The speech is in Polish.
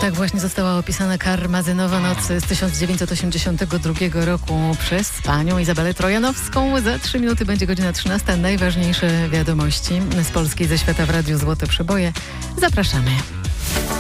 Tak właśnie została opisana Karmazynowa noc z 1982 roku przez panią Izabelę Trojanowską. Za 3 minuty będzie godzina 13. Najważniejsze wiadomości z Polski, ze świata w Radiu Złote Przeboje. Zapraszamy.